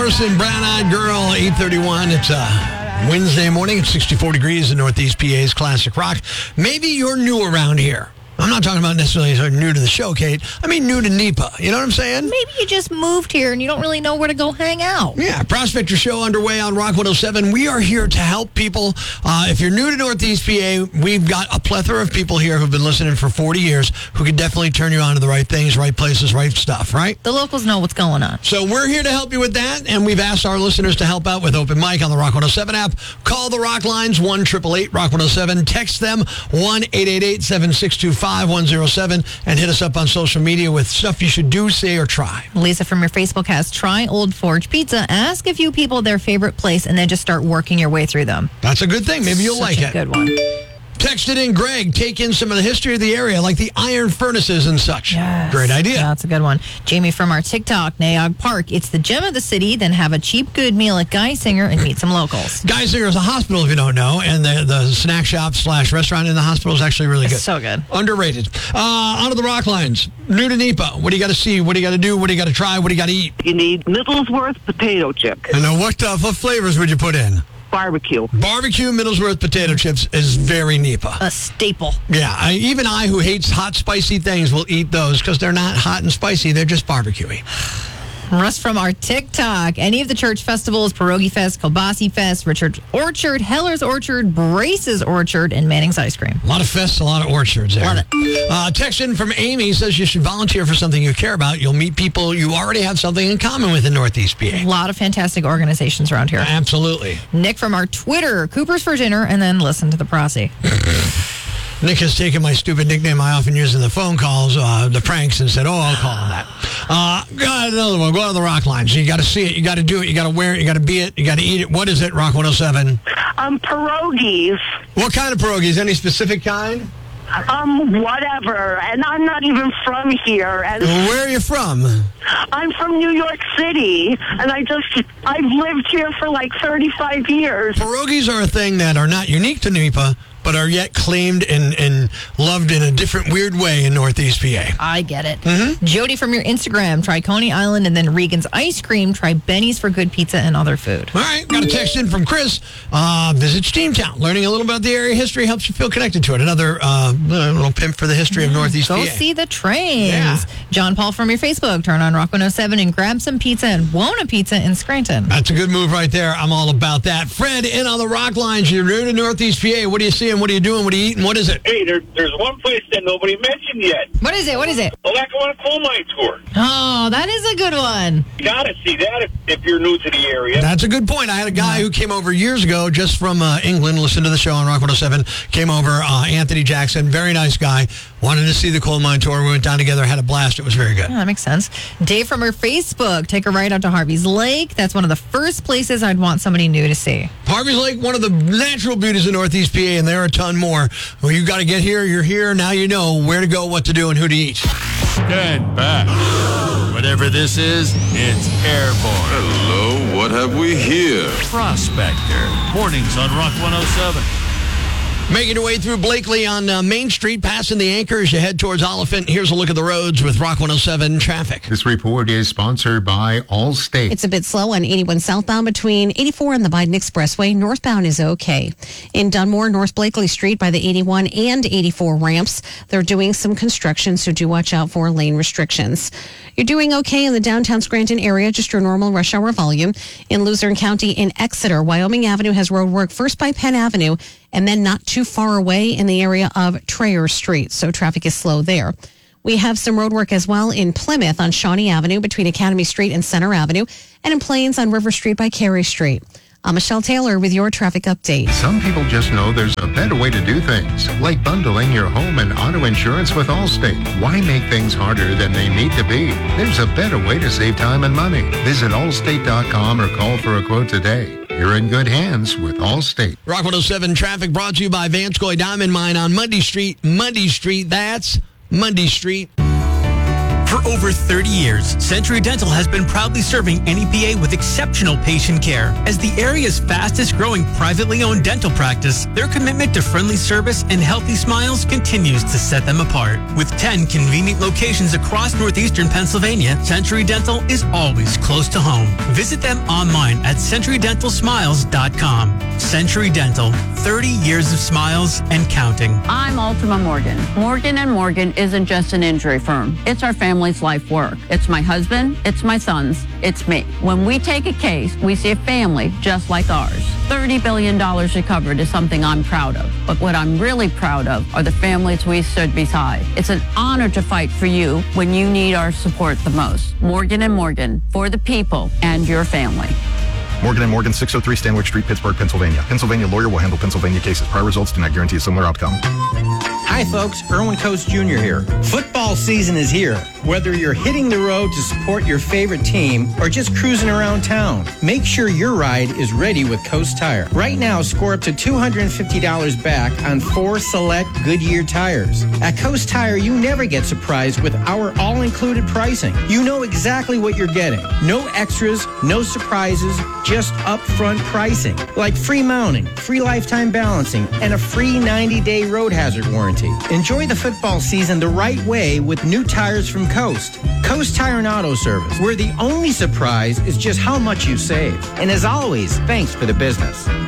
Morrison, Brown Eyed Girl, 8:31. It's Wednesday morning. It's 64 degrees in Northeast PA's Classic Rock. Maybe you're new around here. I'm not talking about necessarily new to the show, Kate. I mean new to NEPA. You know what I'm saying? Maybe you just moved here and you don't really know where to go hang out. Yeah, Prospector Show underway on Rock 107. We are here to help people. If you're new to Northeast PA, we've got a plethora of people here who've been listening for 40 years who can definitely turn you on to the right things, right places, right stuff, right? The locals know what's going on. So we're here to help you with that, and we've asked our listeners to help out with Open Mic on the Rock 107 app. Call the Rock lines, 1-888-ROCK-107. Text them, 1-888-762-5107. And hit us up on social media with stuff you should do, say, or try. Lisa from your Facebook has try Old Forge Pizza. Ask a few people their favorite place and then just start working your way through them. That's a good thing. Maybe you'll like it. Good one. Text it in, Greg. Take in some of the history of the area, like the iron furnaces and such. Yes. Great idea. That's a good one. Jamie from our TikTok, Nayog Park. It's the gem of the city. Then have a cheap, good meal at Geisinger and meet some locals. Geisinger is a hospital, if you don't know, and the snack shop / restaurant in the hospital is actually really good. It's so good. Underrated. Onto the Rock lines. New to NEPA. What do you got to see? What do you got to do? What do you got to try? What do you got to eat? You need Middlesworth potato chip. And what flavors would you put in? Barbecue. Barbecue Middlesworth potato chips is very NEPA. A staple. Yeah, even I, who hates hot, spicy things, will eat those because they're not hot and spicy. They're just barbecue-y. Russ from our TikTok. Any of the church festivals, Pierogi Fest, Kielbasi Fest, Richard's Orchard, Heller's Orchard, Brace's Orchard, and Manning's Ice Cream. A lot of fests, a lot of orchards there. Love it. Text in from Amy says you should volunteer for something you care about. You'll meet people you already have something in common with in Northeast PA. A lot of fantastic organizations around here. Absolutely. Nick from our Twitter. Cooper's for dinner, and then listen to the Prosy. Nick has taken my stupid nickname I often use in the phone calls, the pranks, and said, I'll call him that. Got another one. Go on the Rock line. So you got to see it. You got to do it. You got to wear it. You got to be it. You got to eat it. What is it, Rock 107? Pierogies. What kind of pierogies? Any specific kind? Whatever. And I'm not even from here. And where are you from? I'm from New York City, and I've lived here for like 35 years. Pierogies are a thing that are not unique to NEPA, but are yet claimed and loved in a different, weird way in Northeast PA. I get it. Mm-hmm. Jody from your Instagram, try Coney Island and then Regan's Ice Cream. Try Benny's for good pizza and other food. All right, got a text in from Chris. Visit Steamtown. Learning a little about the area history helps you feel connected to it. Another little pimp for the history of Northeast PA. Go see the trains. Yeah. John Paul from your Facebook, turn on Rock 107 and grab some pizza at Wona Pizza in Scranton. That's a good move right there. I'm all about that. Fred, in on the Rock lines. You're new to Northeast PA. What are you seeing? What are you doing? What are you eating? What is it? Hey, there's one place that nobody mentioned yet. What is it? What is it? The Lackawanna Coal Mine Tour. Oh, that is a good one. You gotta see that if you're new to the area. That's a good point. I had a guy who came over years ago just from England, listened to the show on Rock 107, came over, Anthony Jackson, very nice guy, wanted to see the coal mine tour. We went down together, had a blast. It was very good. Yeah, that makes sense. Dave from her Facebook, take a ride out to Harvey's Lake. That's one of the first places I'd want somebody new to see. Harvey's Lake, one of the natural beauties of Northeast PA, and there are a ton more. Well, you got to get here. You're here. Now you know where to go, what to do, and who to eat. Stand back. Whatever this is, it's airborne. Hello, what have we here? Prospector. Mornings on Rock 107. Making your way through Blakely on Main Street, passing the Anchor as you head towards Oliphant. Here's a look at the roads with Rock 107 traffic. This report is sponsored by Allstate. It's a bit slow on 81 southbound between 84 and the Biden Expressway. Northbound is okay. In Dunmore, North Blakely Street by the 81 and 84 ramps, they're doing some construction, so do watch out for lane restrictions. You're doing okay in the downtown Scranton area, just your normal rush hour volume. In Luzerne County, in Exeter, Wyoming Avenue has road work first by Penn Avenue and then not too far away in the area of Trayer Street, so traffic is slow there. We have some road work as well in Plymouth on Shawnee Avenue between Academy Street and Center Avenue, and in Plains on River Street by Carey Street. I'm Michelle Taylor with your traffic update. Some people just know there's a better way to do things, like bundling your home and auto insurance with Allstate. Why make things harder than they need to be? There's a better way to save time and money. Visit allstate.com or call for a quote today. You're in good hands with Allstate. Rock 107 traffic brought to you by Vanscoy Diamond Mine on Mundy Street. Mundy Street, that's Mundy Street. For over 30 years, Century Dental has been proudly serving NEPA with exceptional patient care. As the area's fastest growing privately owned dental practice, their commitment to friendly service and healthy smiles continues to set them apart. With 10 convenient locations across northeastern Pennsylvania, Century Dental is always close to home. Visit them online at CenturyDentalSmiles.com. Century Dental, 30 years of smiles and counting. I'm Ultima Morgan. Morgan & Morgan isn't just an injury firm. It's our family's life work. It's my husband, it's my sons, it's me. When we take a case, we see a family just like ours. $30 billion recovered is something I'm proud of. But what I'm really proud of are the families we stood beside. It's an honor to fight for you when you need our support the most. Morgan & Morgan, for the people and your family. Morgan & Morgan, 603 Stanwick Street, Pittsburgh, Pennsylvania. Pennsylvania lawyer will handle Pennsylvania cases. Prior results do not guarantee a similar outcome. Hi, folks. Erwin Coast Jr. here. Football season is here. Whether you're hitting the road to support your favorite team or just cruising around town, make sure your ride is ready with Coast Tire. Right now, score up to $250 back on 4 select Goodyear tires. At Coast Tire, you never get surprised with our all-included pricing. You know exactly what you're getting. No extras, no surprises, just upfront pricing. Like free mounting, free lifetime balancing, and a free 90-day road hazard warranty. Enjoy the football season the right way with new tires from Coast. Coast Tire and Auto Service, where the only surprise is just how much you save. And as always, thanks for the business.